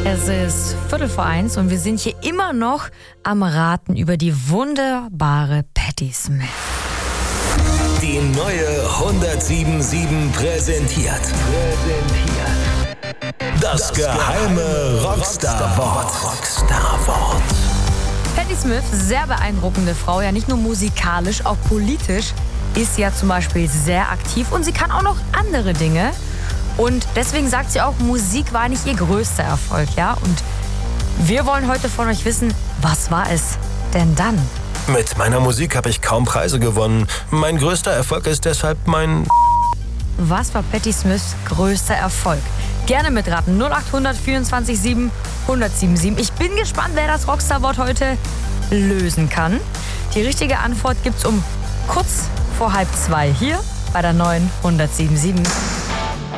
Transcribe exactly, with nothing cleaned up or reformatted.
Es ist Viertel vor eins und wir sind hier immer noch am Raten über die wunderbare Patti Smith. Die neue hundertsieben Komma sieben präsentiert. Präsentiert. Das, das geheime Rockstar-Wort. Rockstar-Wort. Patti Smith, sehr beeindruckende Frau, ja nicht nur musikalisch, auch politisch ist sie ja zum Beispiel sehr aktiv und sie kann auch noch andere Dinge. Und deswegen sagt sie auch, Musik war nicht ihr größter Erfolg, ja? Und wir wollen heute von euch wissen, was war es denn dann? Mit meiner Musik habe ich kaum Preise gewonnen. Mein größter Erfolg ist deshalb mein... Was war Patti Smiths größter Erfolg? Gerne mitraten. null acht hundert vierundzwanzig sieben hundertsiebenundsiebzig. Ich bin gespannt, wer das Rockstar-Wort heute lösen kann. Die richtige Antwort gibt's um kurz vor halb zwei hier bei der neuen hundertsieben Komma sieben.